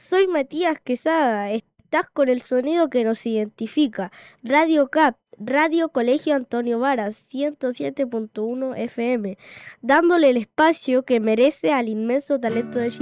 Soy Matías Quesada. Estás con el sonido que nos identifica. Radio CAP, Radio Colegio Antonio Varas, 107.1 FM, dándole el espacio que merece al inmenso talento de Chile.